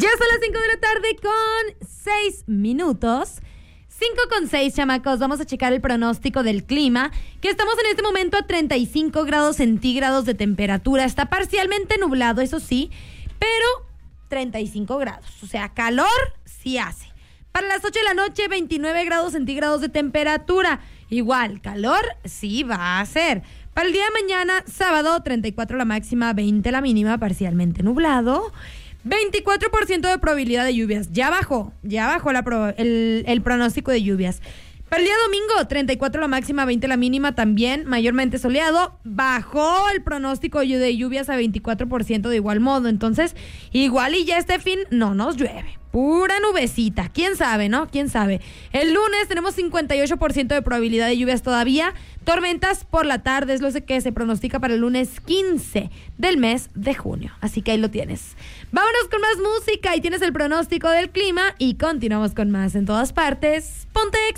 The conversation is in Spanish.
Ya son las 5 de la tarde con 6 minutos. 5:06, chamacos. Vamos a checar el pronóstico del clima, que estamos en este momento a 35 grados centígrados de temperatura. Está parcialmente nublado, eso sí, pero 35 grados. O sea, calor sí hace. Para las 8 de la noche, 29 grados centígrados de temperatura. Igual, calor sí va a hacer. Para el día de mañana, sábado, 34 la máxima, 20 la mínima, parcialmente nublado. 24% de probabilidad de lluvias. Ya bajó el pronóstico de lluvias. Para el día domingo, 34 la máxima, 20 la mínima, también mayormente soleado. Bajó el pronóstico de lluvias a 24% de igual modo. Entonces, igual y ya este fin no nos llueve. Pura nubecita. ¿Quién sabe, no? ¿Quién sabe? El lunes tenemos 58% de probabilidad de lluvias todavía. Tormentas por la tarde es lo que se pronostica para el lunes 15 del mes de junio. Así que ahí lo tienes. Vámonos con más música y tienes el pronóstico del clima y continuamos con más en todas partes. Ponte